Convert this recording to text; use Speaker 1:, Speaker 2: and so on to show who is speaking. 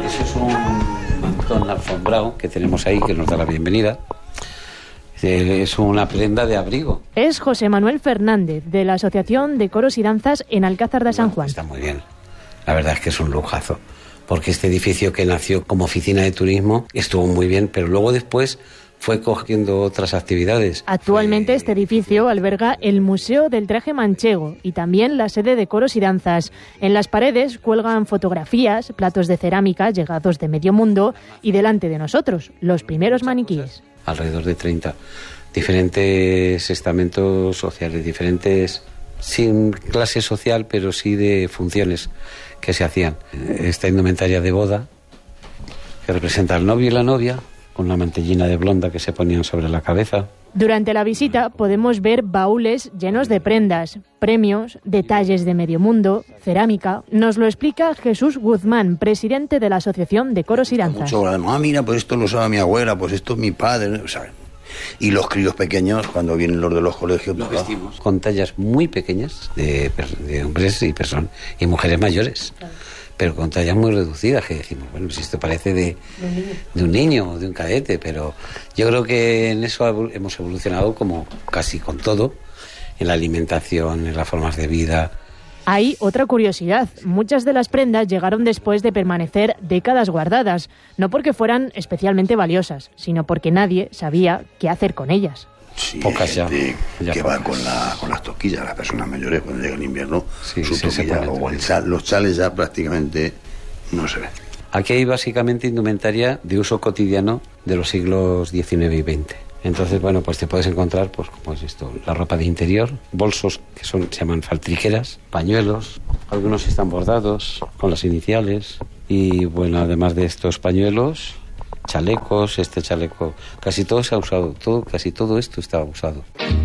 Speaker 1: Eso es un mantón alfombrado que tenemos ahí, que nos da la bienvenida. Es una prenda de abrigo.
Speaker 2: Es José Manuel Fernández, de la Asociación de Coros y Danzas en Alcázar de San Juan.
Speaker 1: Está muy bien. La verdad es que es un lujazo. Porque este edificio, que nació como oficina de turismo, estuvo muy bien, pero luego después fue cogiendo otras actividades.
Speaker 2: Actualmente este edificio alberga el Museo del Traje Manchego y también la sede de Coros y Danzas. En las paredes cuelgan fotografías, platos de cerámica llegados de medio mundo y delante de nosotros, los primeros maniquíes.
Speaker 1: Alrededor de 30. Diferentes estamentos sociales, diferentes, sin clase social, pero sí de funciones que se hacían. Esta indumentaria de boda, que representa al novio y la novia, con una mantellina de blonda que se ponían sobre la cabeza.
Speaker 2: Durante la visita podemos ver baúles llenos de prendas, premios, detalles de medio mundo, cerámica. Nos lo explica Jesús Guzmán, presidente de la Asociación de Coros y Danzas.
Speaker 3: Mira, pues esto lo usaba mi abuela, pues esto mi padre, ¿sabes? Y los críos pequeños, cuando vienen los de los colegios,
Speaker 1: los vestimos con tallas muy pequeñas de hombres y mujeres mayores. Claro. Pero con tallas muy reducidas, que decimos, bueno, si esto parece de un niño o de un cadete, pero yo creo que en eso hemos evolucionado como casi con todo, en la alimentación, en las formas de vida.
Speaker 2: Hay otra curiosidad. Muchas de las prendas llegaron después de permanecer décadas guardadas, no porque fueran especialmente valiosas, sino porque nadie sabía qué hacer con ellas.
Speaker 3: Sí, pocas ya que pocas. Va con las toquillas, las personas mayores cuando llega el invierno, sí, su toquilla o los chales ya prácticamente no se ven.
Speaker 1: Aquí hay básicamente indumentaria de uso cotidiano de los siglos XIX y XX. Entonces, bueno, pues te puedes encontrar, pues como es esto, la ropa de interior, bolsos que se llaman faltriqueras, pañuelos, algunos están bordados con las iniciales y, bueno, además de estos pañuelos, chalecos, este chaleco, casi todo se ha usado, casi todo esto estaba usado.